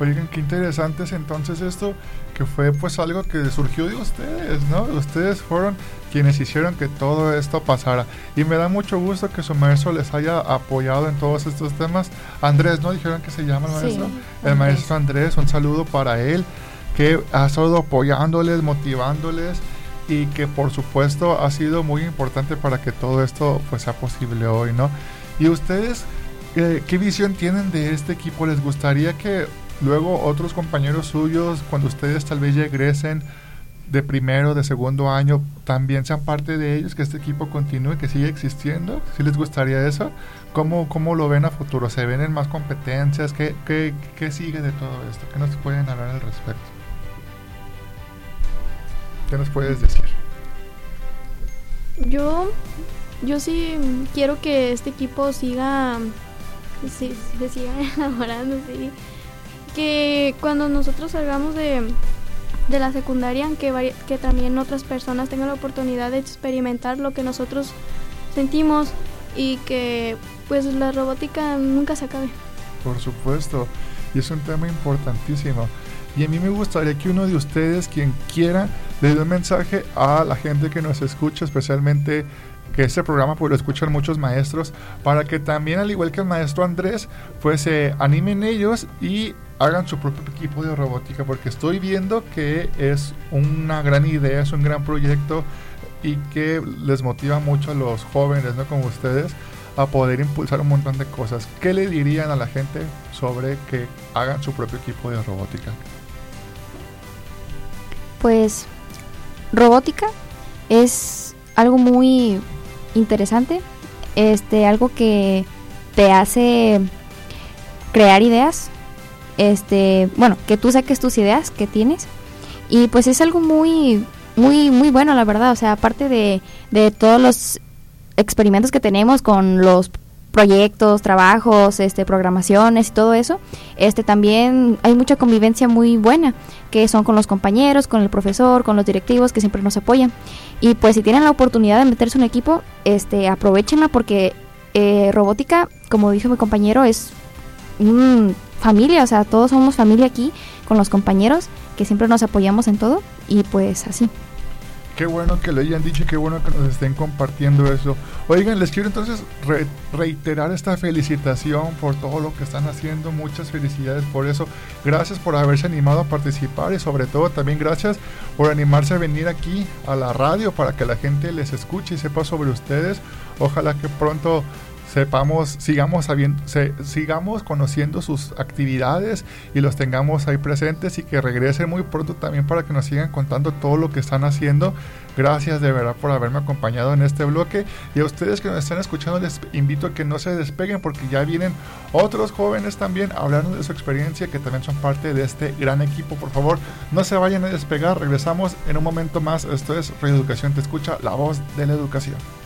Oigan, qué interesante es entonces esto, que fue pues algo que surgió de ustedes, ¿no? Ustedes fueron quienes hicieron que todo esto pasara. Y me da mucho gusto que su maestro les haya apoyado en todos estos temas. Andrés, ¿no? Dijeron que se llama el maestro. Sí, el maestro Andrés, un saludo para él, que ha estado apoyándoles, motivándoles, y que por supuesto ha sido muy importante para que todo esto pues sea posible hoy, ¿no? Y ustedes, ¿qué visión tienen de este equipo? ¿Les gustaría que luego otros compañeros suyos, cuando ustedes tal vez ya egresen de primero, de segundo año, también sean parte de ellos, que este equipo continúe, que siga existiendo? ¿Sí les gustaría eso? ¿Cómo lo ven a futuro? ¿Se ven en más competencias? ¿Qué sigue de todo esto? ¿Qué nos pueden hablar al respecto? ¿Qué nos puedes decir? Yo sí quiero que este equipo siga, se siga elaborando, sí. Que cuando nosotros salgamos de la secundaria, que también otras personas tengan la oportunidad de experimentar lo que nosotros sentimos, y que pues la robótica nunca se acabe. Por supuesto, y es un tema importantísimo. Y a mí me gustaría que uno de ustedes, quien quiera, le dé un mensaje a la gente que nos escucha, especialmente que este programa pues lo escuchan muchos maestros, para que también, al igual que el maestro Andrés, pues se animen ellos y hagan su propio equipo de robótica, porque estoy viendo que es una gran idea, es un gran proyecto, y que les motiva mucho a los jóvenes, ¿no?, como ustedes, a poder impulsar un montón de cosas. ¿Qué le dirían a la gente sobre que hagan su propio equipo de robótica? Pues robótica es algo muy interesante, algo que te hace crear ideas, bueno, que tú saques tus ideas que tienes, y pues es algo muy bueno, la verdad. O sea, aparte de todos los experimentos que tenemos con los proyectos, trabajos, programaciones y todo eso, también hay mucha convivencia muy buena, que son con los compañeros, con el profesor, con los directivos, que siempre nos apoyan. Y pues si tienen la oportunidad de meterse en un equipo, aprovechenla, porque robótica, como dijo mi compañero, es familia. O sea, todos somos familia aquí con los compañeros, que siempre nos apoyamos en todo, y pues así. Qué bueno que lo hayan dicho y qué bueno que nos estén compartiendo eso. Oigan, les quiero entonces reiterar esta felicitación por todo lo que están haciendo. Muchas felicidades por eso. Gracias por haberse animado a participar, y sobre todo también gracias por animarse a venir aquí a la radio para que la gente les escuche y sepa sobre ustedes. Ojalá que pronto sigamos conociendo sus actividades y los tengamos ahí presentes, y que regresen muy pronto también para que nos sigan contando todo lo que están haciendo. Gracias de verdad por haberme acompañado en este bloque, y a ustedes que nos están escuchando les invito a que no se despeguen, porque ya vienen otros jóvenes también hablando de su experiencia, que también son parte de este gran equipo. Por favor, no se vayan a despegar, regresamos en un momento más. Esto es Radio Educación Te Escucha, la voz de la educación.